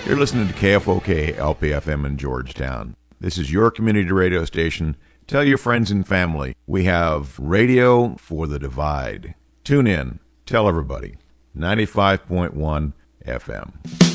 You're listening to KFOK LPFM in Georgetown. This is your community radio station. Tell your friends and family. We have radio for the divide. Tune in. Tell everybody. 95.1 FM.